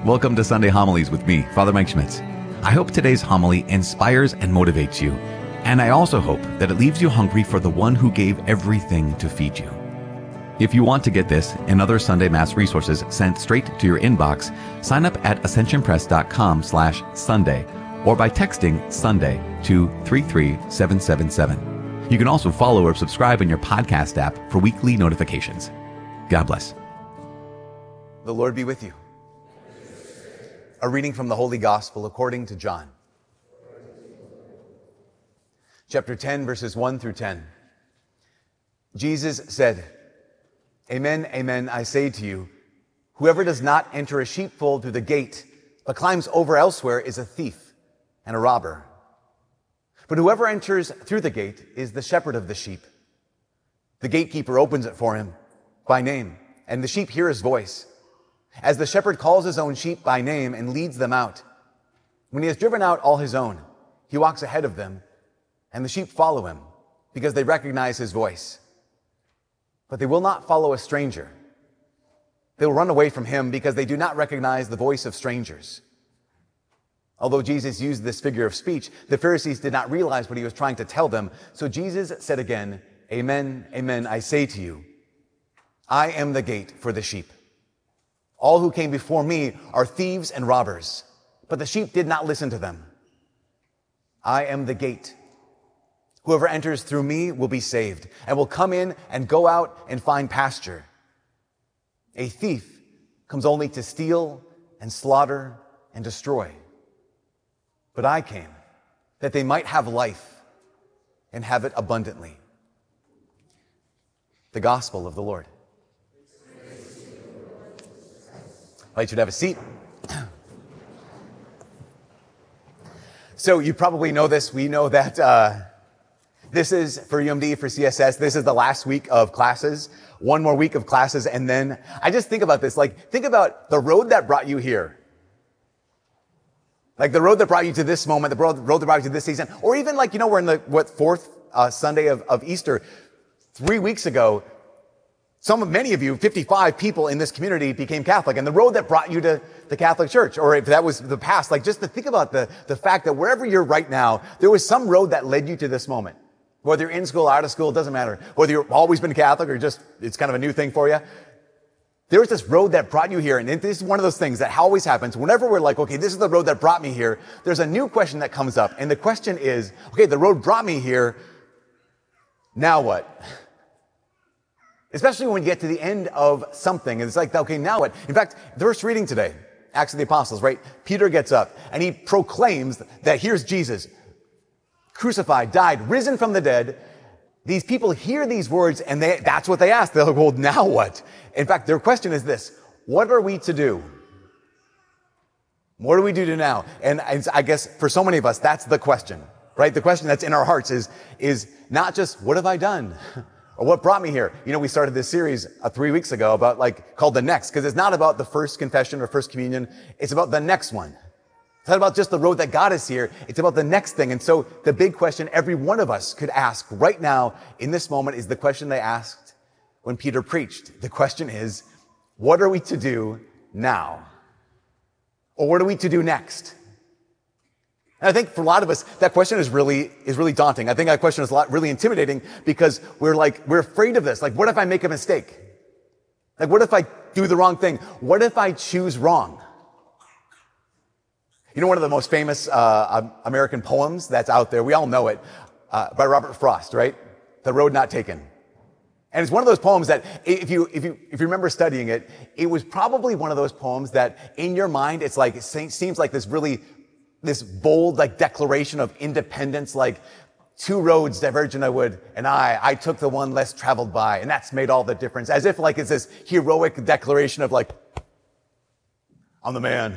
Welcome to Sunday Homilies with me, Father Mike Schmitz. I hope today's homily inspires and motivates you, and I also hope that it leaves you hungry for the one who gave everything to feed you. If you want to get this and other Sunday Mass resources sent straight to your inbox, sign up at ascensionpress.com/Sunday or by texting Sunday to 33777. You can also follow or subscribe in your podcast app for weekly notifications. God bless. The Lord be with you. A reading from the Holy Gospel according to John. Chapter 10, verses 1 through 10. Jesus said, "Amen, amen, I say to you, whoever does not enter a sheepfold through the gate, but climbs over elsewhere is a thief and a robber. But whoever enters through the gate is the shepherd of the sheep. The gatekeeper opens it for him by name, and the sheep hear his voice. As the shepherd calls his own sheep by name and leads them out. When he has driven out all his own, he walks ahead of them, and the sheep follow him because they recognize his voice. But they will not follow a stranger. They will run away from him because they do not recognize the voice of strangers." Although Jesus used this figure of speech, the Pharisees did not realize what he was trying to tell them. So Jesus said again, "Amen, amen, I say to you, I am the gate for the sheep. All who came before me are thieves and robbers, but the sheep did not listen to them. I am the gate. Whoever enters through me will be saved and will come in and go out and find pasture. A thief comes only to steal and slaughter and destroy. But I came that they might have life and have it abundantly." The Gospel of the Lord. I'd like you to have a seat. So you probably know this. We know that this is, for UMD, for CSS, this is the last week of classes. One more week of classes, and then I just think about this. Like, think about the road that brought you here. Like the road that brought you to this moment, the road that brought you to this season. Or even like, we're in the, fourth Sunday of Easter. 3 weeks ago, many of you, 55 people in this community became Catholic, and the road that brought you to the Catholic Church, or if that was the past, like just to think about the fact that wherever you're right now, there was some road that led you to this moment. Whether you're in school, out of school, it doesn't matter. Whether you've always been Catholic or just, it's kind of a new thing for you. There was this road that brought you here, and this is one of those things that always happens. Whenever we're like, okay, this is the road that brought me here, there's a new question that comes up, and the question is, okay, the road brought me here, now what? Especially when you get to the end of something, and it's like, okay, now what? In fact, the first reading today, Acts of the Apostles, right? Peter gets up, and he proclaims that here's Jesus, crucified, died, risen from the dead. These people hear these words, and that's what they ask. They're like, well, now what? In fact, their question is this: what are we to do? What do we do now? And I guess for so many of us, that's the question, right? The question that's in our hearts is not just, what have I done? Or what brought me here? We started this series 3 weeks ago about called The Next, because it's not about the first confession or first communion. It's about the next one. It's not about just the road that got us here. It's about the next thing. And so the big question every one of us could ask right now in this moment is the question they asked when Peter preached. The question is, what are we to do now? Or what are we to do next? And I think for a lot of us, that question is really daunting. I think that question is really intimidating because we're afraid of this. Like, what if I make a mistake? Like, what if I do the wrong thing? What if I choose wrong? One of the most famous American poems that's out there, we all know it, by Robert Frost, right? The Road Not Taken. And it's one of those poems that, if you remember studying it, it was probably one of those poems that in your mind, it seems like this bold, declaration of independence, like two roads diverge in a wood, and I took the one less traveled by, and that's made all the difference. As if it's this heroic declaration of I'm the man.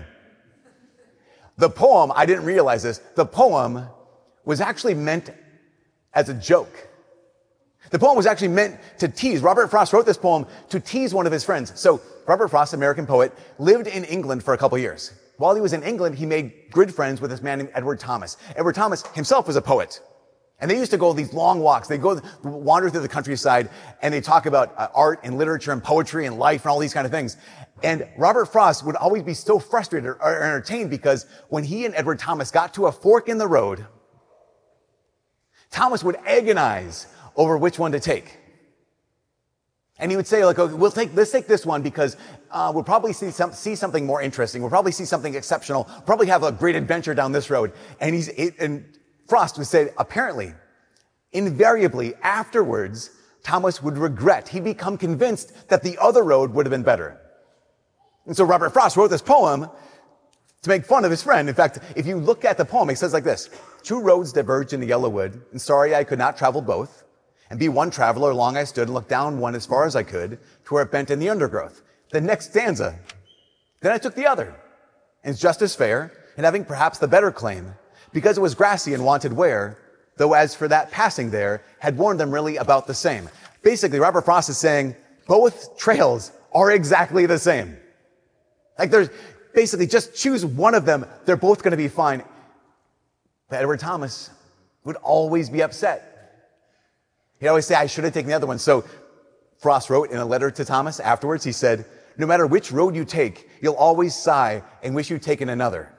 The poem, I didn't realize this, the poem was actually meant as a joke. The poem was actually meant to tease. Robert Frost wrote this poem to tease one of his friends. So Robert Frost, American poet, lived in England for a couple years. While he was in England, he made good friends with this man named Edward Thomas. Edward Thomas himself was a poet. And they used to go these long walks. They go wander through the countryside and they talk about art and literature and poetry and life and all these kind of things. And Robert Frost would always be so frustrated or entertained because when he and Edward Thomas got to a fork in the road, Thomas would agonize over which one to take. And he would say, like, okay, let's take this one because we'll probably see something more interesting. We'll probably see something exceptional. Probably have a great adventure down this road. And Frost would say, apparently, invariably, afterwards, Thomas would regret. He'd become convinced that the other road would have been better. And so Robert Frost wrote this poem to make fun of his friend. In fact, if you look at the poem, it says like this: 2 roads diverged in the yellow wood, and sorry I could not travel both. And be one traveler, long I stood and looked down one as far as I could, to where it bent in the undergrowth. The next stanza, then I took the other, and it's just as fair, and having perhaps the better claim, because it was grassy and wanted wear, though as for that passing there, had warned them really about the same. Basically, Robert Frost is saying, both trails are exactly the same. Like there's basically just choose one of them, they're both going to be fine. But Edward Thomas would always be upset. He'd always say, I should have taken the other one. So Frost wrote in a letter to Thomas afterwards, he said, no matter which road you take, you'll always sigh and wish you'd taken another.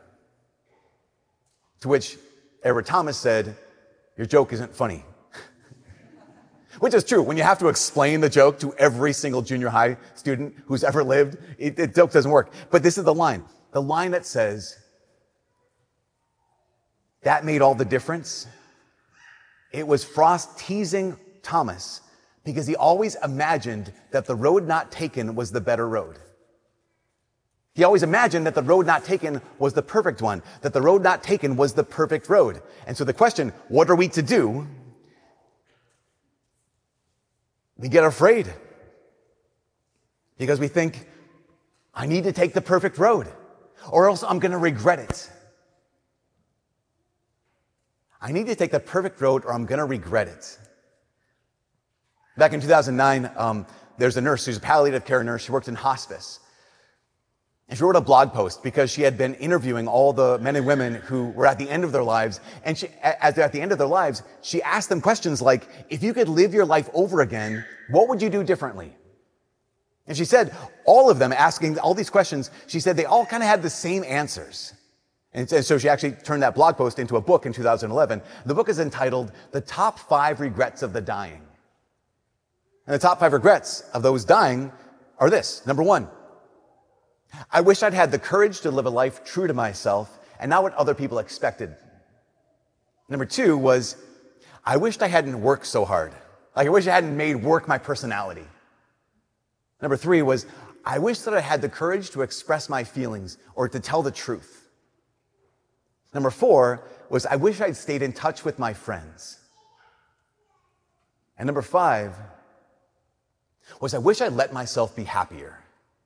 To which Edward Thomas said, your joke isn't funny. Which is true. When you have to explain the joke to every single junior high student who's ever lived, the joke doesn't work. But this is the line. The line that says, that made all the difference. It was Frost teasing Thomas because he always imagined that the road not taken was the better road. He always imagined that the road not taken was the perfect one, that the road not taken was the perfect road. And so the question, what are we to do? We get afraid because we think, I need to take the perfect road or else I'm going to regret it. I need to take the perfect road or I'm going to regret it. Back in 2009, there's a nurse, she's a palliative care nurse. She worked in hospice. And she wrote a blog post because she had been interviewing all the men and women who were at the end of their lives. And as they're at the end of their lives, she asked them questions like, if you could live your life over again, what would you do differently? And she said, all of them asking all these questions, she said they all kind of had the same answers. And so she actually turned that blog post into a book in 2011. The book is entitled, The Top 5 Regrets of the Dying. And the top 5 regrets of those dying are this. Number 1, I wish I'd had the courage to live a life true to myself and not what other people expected. Number 2 was, I wished I hadn't worked so hard. Like I wish I hadn't made work my personality. Number 3 was, I wish that I had the courage to express my feelings or to tell the truth. Number 4 was, I wish I'd stayed in touch with my friends. And number 5 was, I wish I'd let myself be happier.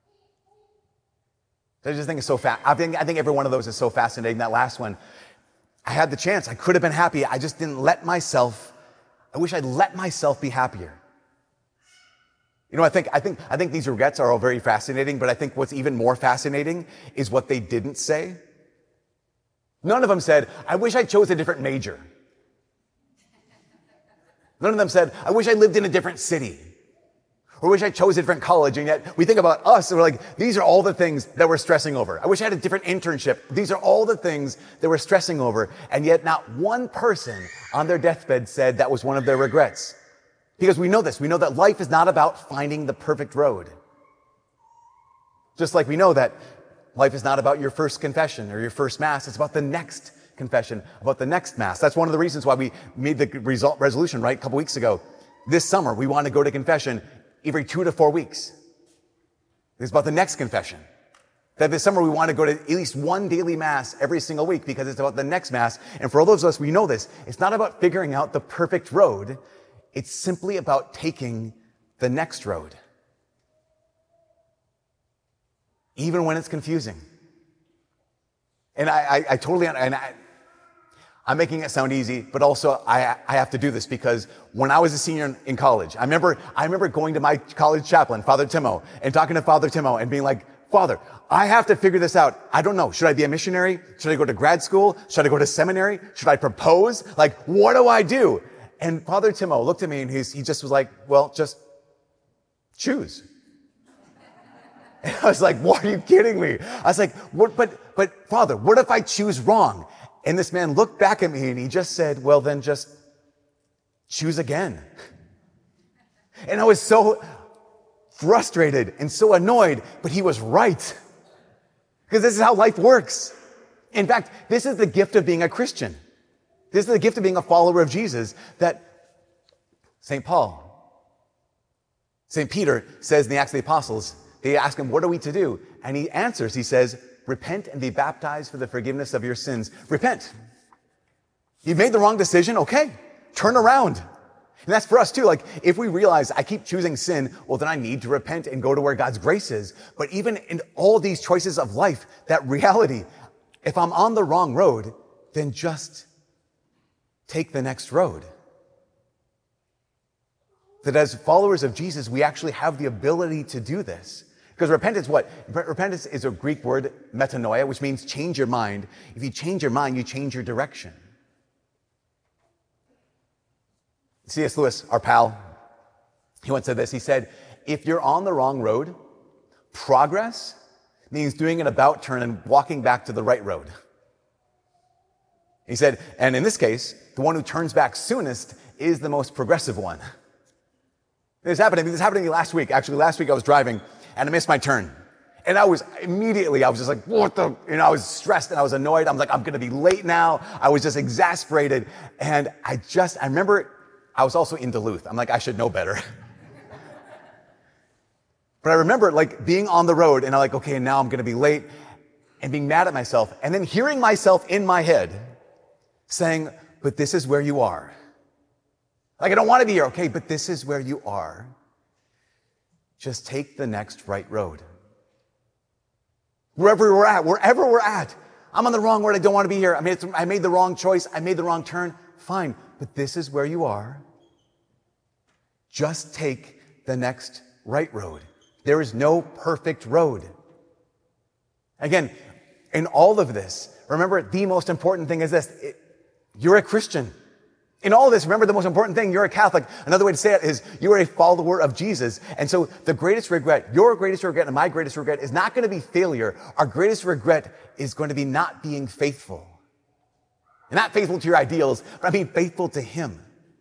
I just think it's so I think every one of those is so fascinating. That last one, I had the chance. I could have been happy. I just didn't let myself. I wish I'd let myself be happier. You know, I think these regrets are all very fascinating, but I think what's even more fascinating is what they didn't say. None of them said, I wish I chose a different major. None of them said, I wish I lived in a different city. Or wish I chose a different college, and yet we think about us and we're like, these are all the things that we're stressing over. I wish I had a different internship. These are all the things that we're stressing over, and yet not one person on their deathbed said that was one of their regrets. Because we know this. We know that life is not about finding the perfect road. Just like we know that life is not about your first confession or your first mass. It's about the next confession, about the next mass. That's one of the reasons why we made the resolution, right, a couple weeks ago. This summer, we want to go to confession every 2 to 4 weeks. It's about the next confession. That this summer we want to go to at least one daily mass every single week because it's about the next mass. And for all those of us, we know this. It's not about figuring out the perfect road. It's simply about taking the next road. Even when it's confusing. And I totally, and I'm making it sound easy, but also I have to do this because when I was a senior in college, I remember going to my college chaplain, Father Timo, and talking to Father Timo and being like, Father, I have to figure this out. I don't know. Should I be a missionary? Should I go to grad school? Should I go to seminary? Should I propose? Like, what do I do? And Father Timo looked at me and he just was like, well, just choose. And I was like, what, are you kidding me? I was like, what, but Father, what if I choose wrong? And this man looked back at me and he just said, well, then just choose again. And I was so frustrated and so annoyed, but he was right. Because this is how life works. In fact, this is the gift of being a Christian. This is the gift of being a follower of Jesus that St. Peter says in the Acts of the Apostles, they ask him, what are we to do? And he answers, he says, repent and be baptized for the forgiveness of your sins. Repent. You've made the wrong decision. Okay. Turn around. And that's for us too. Like, if we realize I keep choosing sin, well, then I need to repent and go to where God's grace is. But even in all these choices of life, that reality, if I'm on the wrong road, then just take the next road. That as followers of Jesus, we actually have the ability to do this. Because repentance, what? Repentance is a Greek word, metanoia, which means change your mind. If you change your mind, you change your direction. C.S. Lewis, our pal, he once said this. He said, if you're on the wrong road, progress means doing an about turn and walking back to the right road. He said, and in this case, the one who turns back soonest is the most progressive one. This happened to me last week. Actually, last week I was driving and I missed my turn. And I was just like, what the, I was stressed and I was annoyed. I'm like, I'm going to be late now. I was just exasperated. And I remember I was also in Duluth. I'm like, I should know better. But I remember like being on the road and I'm like, okay, now I'm going to be late, and being mad at myself, and then hearing myself in my head saying, but this is where you are. Like, I don't want to be here. Okay, but this is where you are. Just take the next right road. Wherever we're at. I'm on the wrong road. I don't want to be here. I made the wrong choice. I made the wrong turn. Fine. But this is where you are. Just take the next right road. There is no perfect road. Again, in all of this, remember, the most important thing is this. You're a Christian. In all of this, remember the most important thing, you're a Catholic. Another way to say it is you're a follower of Jesus. And so the greatest regret, your greatest regret and my greatest regret is not going to be failure. Our greatest regret is going to be not being faithful. And not faithful to your ideals, but faithful to Him.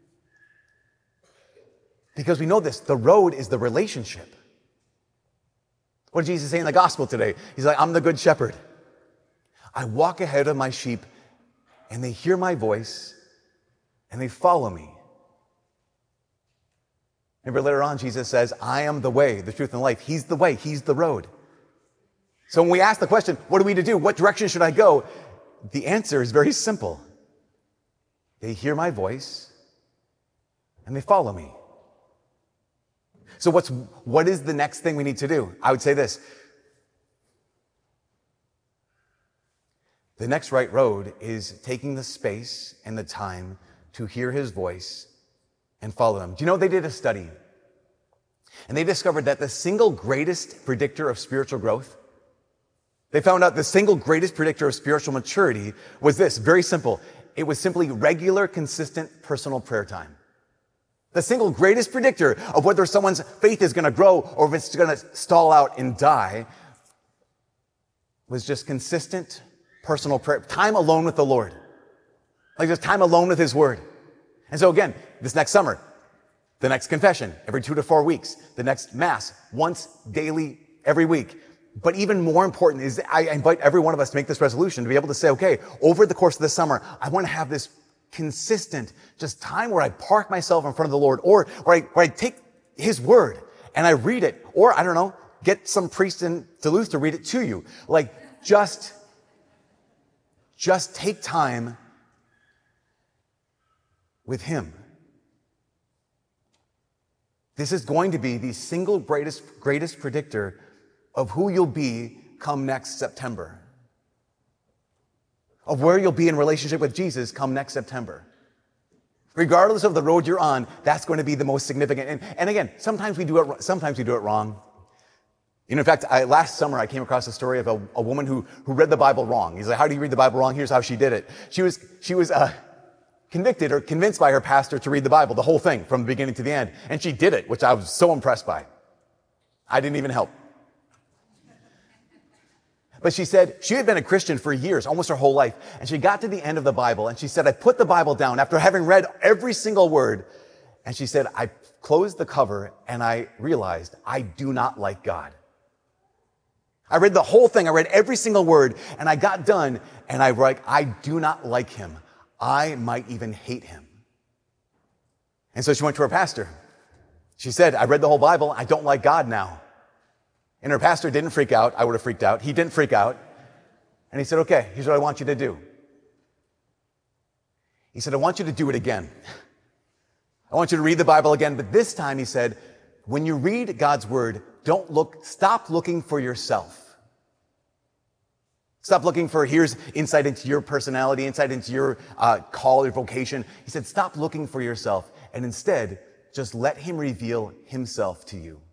Because we know this, the road is the relationship. What did Jesus say in the gospel today? He's like, I'm the good shepherd. I walk ahead of my sheep and they hear my voice and they follow me. Remember later on, Jesus says, I am the way, the truth, and the life. He's the way. He's the road. So when we ask the question, what are we to do? What direction should I go? The answer is very simple. They hear my voice and they follow me. So what is the next thing we need to do? I would say this. The next right road is taking the space and the time to hear His voice and follow Him. Do you know they did a study? And they discovered that the single greatest predictor of spiritual growth, they found out the single greatest predictor of spiritual maturity was this, very simple. It was simply regular, consistent, personal prayer time. The single greatest predictor of whether someone's faith is going to grow or if it's going to stall out and die was just consistent, personal prayer, time alone with the Lord. Like just time alone with His Word. And so again, this next summer, the next confession, every 2 to 4 weeks, the next Mass, once daily, every week. But even more important is I invite every one of us to make this resolution, to be able to say, okay, over the course of the summer, I want to have this consistent, just time where I park myself in front of the Lord, or where I take His Word and I read it, or I don't know, get some priest in Duluth to read it to you. Like, just take time with Him. This is going to be the single greatest predictor of who you'll be come next September. Of where you'll be in relationship with Jesus come next September. Regardless of the road you're on, that's going to be the most significant. And again, sometimes we do it wrong. In fact, last summer I came across a story of a woman who read the Bible wrong. He's like, how do you read the Bible wrong? Here's how she did it. She was convicted or convinced by her pastor to read the Bible, the whole thing from the beginning to the end. And she did it, which I was so impressed by. I didn't even help. But she said she had been a Christian for years, almost her whole life. And she got to the end of the Bible and she said, I put the Bible down after having read every single word. And she said, I closed the cover and I realized I do not like God. I read the whole thing. I read every single word and I got done and I do not like him. I might even hate him. And so she went to her pastor. She said, I read the whole Bible. I don't like God now. And her pastor didn't freak out. I would have freaked out. He didn't freak out. And he said, okay, here's what I want you to do. He said, I want you to do it again. I want you to read the Bible again. But this time, he said, when you read God's word, stop looking for yourself. Stop looking for, here's insight into your personality, insight into your call, your vocation. He said, stop looking for yourself. And instead, just let him reveal himself to you.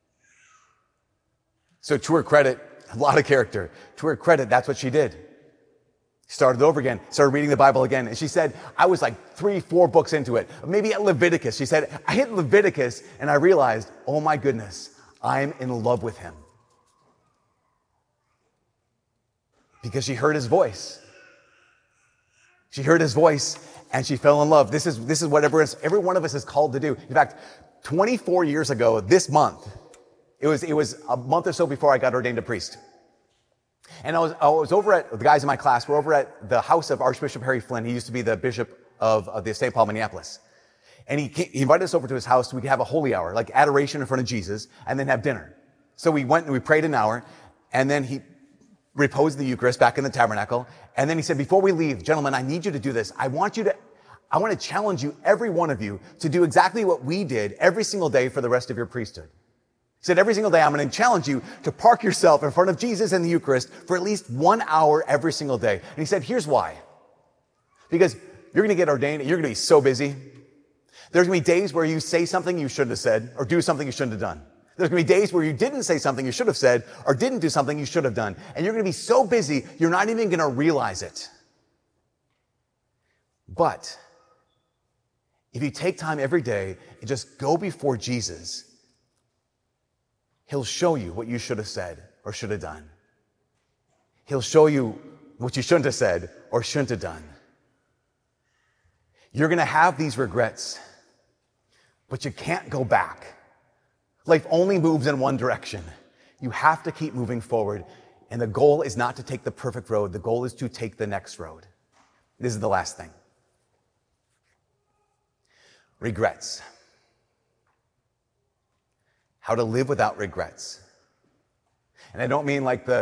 So to her credit, a lot of character. To her credit, that's what she did. Started over again, started reading the Bible again. And she said, I was like 3-4 books into it. Maybe at Leviticus. She said, I hit Leviticus and I realized, oh my goodness, I'm in love with him. Because she heard his voice. She heard his voice and she fell in love. This is what every one of us is called to do. In fact, 24 years ago this month, it was a month or so before I got ordained a priest. And I was over at, the guys in my class were over at the house of Archbishop Harry Flynn. He used to be the bishop of the St. Paul, Minneapolis. And he invited us over to his house so we could have a holy hour, like adoration in front of Jesus, and then have dinner. So we went and we prayed an hour, and then he reposed the Eucharist back in the tabernacle. And then he said, before we leave, gentlemen, I need you to do this. I want to challenge you, every one of you, to do exactly what we did every single day for the rest of your priesthood. He said, every single day, I'm going to challenge you to park yourself in front of Jesus and the Eucharist for at least 1 hour every single day. And he said, here's why. Because you're going to get ordained and you're going to be so busy. There's going to be days where you say something you shouldn't have said or do something you shouldn't have done. There's going to be days where you didn't say something you should have said or didn't do something you should have done. And you're going to be so busy, you're not even going to realize it. But if you take time every day and just go before Jesus, he'll show you what you should have said or should have done. He'll show you what you shouldn't have said or shouldn't have done. You're going to have these regrets, but you can't go back. Life only moves in one direction. You have to keep moving forward. And the goal is not to take the perfect road. The goal is to take the next road. This is the last thing. Regrets. How to live without regrets. And I don't mean like the